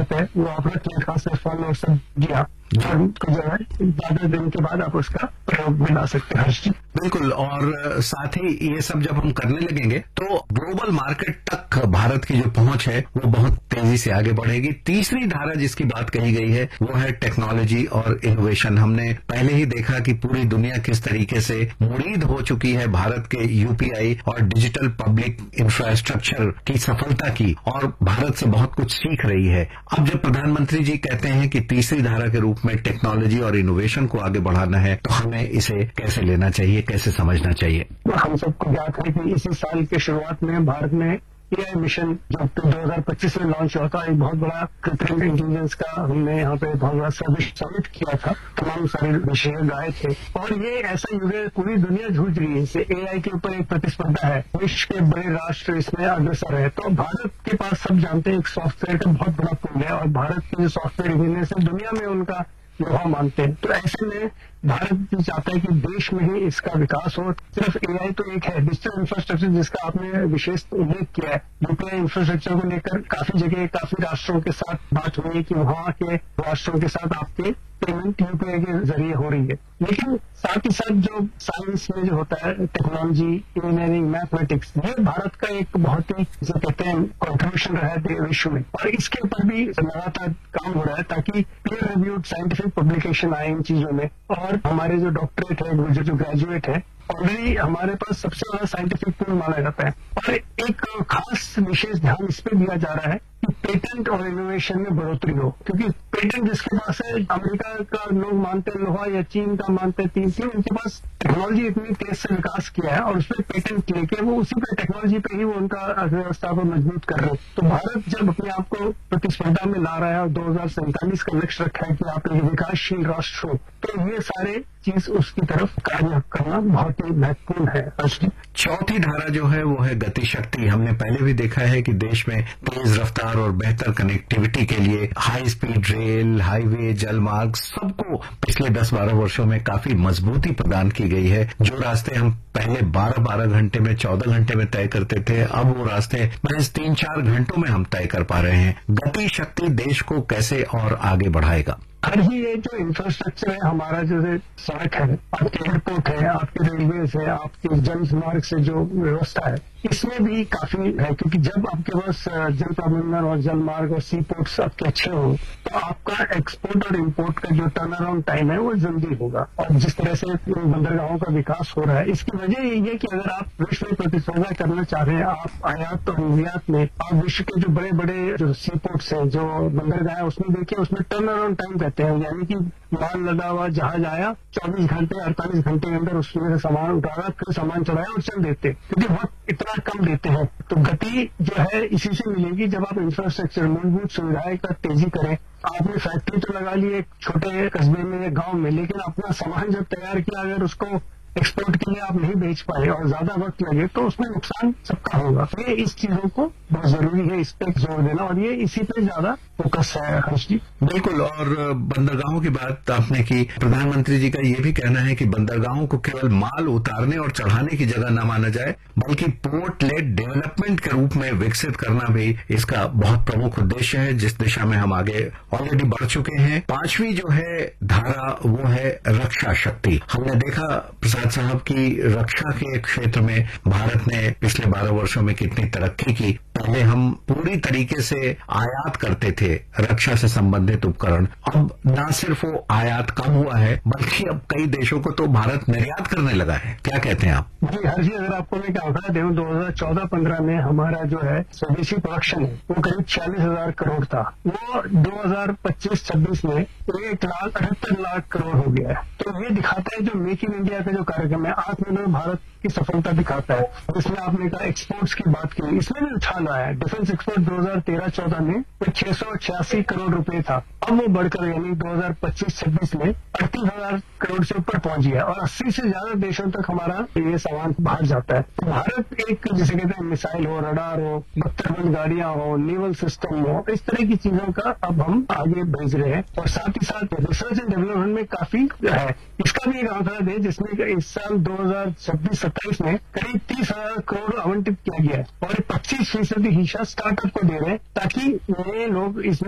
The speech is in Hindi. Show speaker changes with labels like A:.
A: बात है वो आप रख लें, खास फल और सब्जियां को जो है ज्यादा दिन के बाद आप उसका प्रयोग में ला सकते हैं।
B: बिल्कुल, और साथ ही ये सब जब हम करने लगेंगे तो ग्लोबल मार्केट तक भारत की जो पहुंच है वो बहुत तेजी से आगे बढ़ेगी। तीसरी धारा जिसकी बात कही गई है वो है टेक्नोलॉजी और इनोवेशन। हमने पहले ही देखा कि पूरी दुनिया किस तरीके से मुरीद हो चुकी है भारत के यूपीआई और डिजिटल पब्लिक इंफ्रास्ट्रक्चर की सफलता की, और भारत से बहुत कुछ सीख रही है। अब जब प्रधानमंत्री जी कहते हैं कि तीसरी धारा के रूप में टेक्नोलॉजी और इनोवेशन को आगे बढ़ाना है, तो हमें इसे कैसे लेना चाहिए, कैसे समझना चाहिए?
A: हम सबको ज्ञात है कि इसी साल के शुरुआत में भारत में एआई मिशन जो 2025 में लॉन्च हुआ था, एक बहुत बड़ा कृत्रिम इंटेलिजेंस का हमने यहाँ पे बहुत बड़ा समिट किया था, तमाम सारे विशेषज्ञ आए थे। और ये ऐसा युग है, पूरी दुनिया जूझ रही है इससे, एआई के ऊपर एक प्रतिस्पर्धा है, विश्व के बड़े राष्ट्र इसमें अग्रसर है। तो भारत के पास सब जानते हैं एक सॉफ्टवेयर का बहुत बड़ा पूल है, और भारत के जो सॉफ्टवेयर इंजीनियर्स है दुनिया में उनका लोहा मानते हैं। तो ऐसे में भारत भी चाहता है कि देश में ही इसका विकास हो। सिर्फ एआई तो एक है, डिजिटल इंफ्रास्ट्रक्चर जिसका आपने विशेष उल्लेख किया है, यूपीआई इंफ्रास्ट्रक्चर को लेकर काफी जगह काफी राष्ट्रों के साथ बात हुई है कि वहां के राष्ट्रों के साथ आपके पेमेंट यूपीआई के जरिए हो रही है। लेकिन साथ ही साथ जो साइंस में जो होता है, टेक्नोलॉजी, इंजीनियरिंग, मैथमेटिक्स, ये भारत का एक बहुत ही जो कहते हैं कॉन्ट्रीब्यूशन रहा है विश्व में, और इसके ऊपर भी लगातार काम हो रहा है ताकि पीयर रिव्यूड साइंटिफिक पब्लिकेशन आए इन चीजों में। और हमारे जो डॉक्टरेट है, जो ग्रेजुएट है, ऑलरेडी हमारे पास सबसे बड़ा साइंटिफिक पूल माना जाता है। और एक खास विशेष ध्यान इस पर दिया जा रहा है कि पेटेंट और इनोवेशन में बढ़ोतरी हो, क्योंकि पेटेंट जिसके पास है, अमेरिका का लोग मानते हैं लोहा या चीन का मानते हैं तीन, उनके पास टेक्नोलॉजी इतनी तेज से विकास किया है और उसमें पेटेंट लेके वो उसी पे टेक्नोलॉजी पे ही वो उनका अर्थव्यवस्था को मजबूत कर रहे हैं। तो भारत जब अपने आप को प्रतिस्पर्धा में ला रहा है और 2047 का लक्ष्य रखा है कि आप एक विकासशील राष्ट्र हो, तो ये सारे चीज उसकी तरफ कार्य करना बहुत ही महत्वपूर्ण है।
B: चौथी धारा जो है वो है गति शक्ति। हमने पहले भी देखा है कि देश में तेज रफ्तार और बेहतर कनेक्टिविटी के लिए हाई स्पीड रेल, हाईवे, जलमार्ग, सबको पिछले 10-12 वर्षों में काफी मजबूती प्रदान की गई है। जो रास्ते हम पहले 12-12 घंटे में, 14 घंटे में तय करते थे, अब वो रास्ते महज 3-4 घंटों में हम तय कर पा रहे हैं। गति शक्ति देश को कैसे और आगे बढ़ाएगा?
A: हर ही ये जो इंफ्रास्ट्रक्चर है हमारा, जैसे सड़क है, आपके एयरपोर्ट है, आपके रेलवेज है, आपके जलमार्ग से जो व्यवस्था है, इसमें भी काफी है। क्योंकि जब आपके पास जल प्रबंधन और जलमार्ग और सी पोर्ट्स आपके अच्छे हो, तो आपका एक्सपोर्ट और इम्पोर्ट का जो टर्न अराउंड टाइम है वो जल्दी होगा। और जिस तरह से बंदरगाहों का विकास हो रहा है, इसकी वजह यही है कि अगर आप विश्व में प्रतिस्पर्धा करना चाह रहे हैं, आप आयात और निर्यात में, आप विश्व के जो बड़े बड़े जो सी पोर्ट्स हैं, जो बंदरगाह है, उसमें देखिए उसमें टर्न अराउंड टाइम कहते हैं, यानी कि माल लदा हुआ जहाज आया, 24 घंटे 48 घंटे के अंदर उसमें से सामान उठाया, फिर सामान चढ़ाया और चल देते, क्योंकि वक्त इतना कम देते हैं। तो गति जो है इसी से मिलेगी जब आप इंफ्रास्ट्रक्चर, मूलभूत सुविधाएं का तेजी करें। आपने फैक्ट्री तो लगा ली एक छोटे कस्बे में या गांव में, लेकिन अपना सामान जब तैयार किया, अगर उसको एक्सपोर्ट के लिए आप नहीं बेच पाए और ज्यादा वक्त लगे, तो उसमें नुकसान सबका होगा। ये इस चीजों को बहुत जरूरी है, इस पे जोर देना, और ये इसी पे ज्यादा फोकस है हर्ष जी।
B: बिल्कुल, और बंदरगाहों की बात आपने की। प्रधानमंत्री जी का ये भी कहना है कि बंदरगाहों को केवल माल उतारने और चढ़ाने की जगह न माना जाए, बल्कि पोर्ट लेड डेवलपमेंट के रूप में विकसित करना भी इसका बहुत प्रमुख उद्देश्य है, जिस दिशा में हम आगे ऑलरेडी बढ़ चुके हैं। 5वीं जो है धारा वो है रक्षा शक्ति। हमने देखा प्रसाद साहब की रक्षा के क्षेत्र में भारत ने पिछले 12 वर्षों में कितनी तरक्की की। पहले हम पूरी तरीके से आयात करते थे रक्षा से संबंधित उपकरण, अब न सिर्फ वो आयात कम हुआ है, बल्कि अब कई देशों को तो भारत निर्यात करने लगा है। क्या कहते हैं आप?
A: जी हर जी, अगर आपको मैं आंकड़ा दूं, 2014-15 में हमारा जो है स्वदेशी प्रोडक्शन है वो करीब 46,000 करोड़ था। वो 2025-26 में 1,78,00,000 करोड़ हो गया है। तो ये दिखाता है, जो मेक इन इंडिया का जो कार्यक्रम है, आत्मनिर्भर भारत की सफलता दिखाता है। इसमें आपने कहा एक्सपोर्ट्स की बात की, इसमें भी उछाल आया है। डिफेंस एक्सपोर्ट 2013-14 में 686 करोड़ रुपए था, अब वो बढ़कर यानी 2025-26 में 38,000 करोड़ से ऊपर पहुंच गया, और 80 से ज्यादा देशों तक हमारा ये सामान बाहर जाता है। तो भारत एक, जिसे कहते हैं, मिसाइल हो, रडार हो, बख्तरबंद गाड़ियां हो, नेवल सिस्टम हो, इस तरह की चीजों का अब हम आगे भेज रहे हैं। और साथ ही साथ रिसर्च एंड डेवलपमेंट में काफी है। इसका भी एक आंकड़ा दे, जिसमें इस साल 2026-27 में करीब 30,000 करोड़ आवंटित किया गया है, और 25% हिस्सा स्टार्टअप को दे रहे हैं, ताकि नए लोग इसमें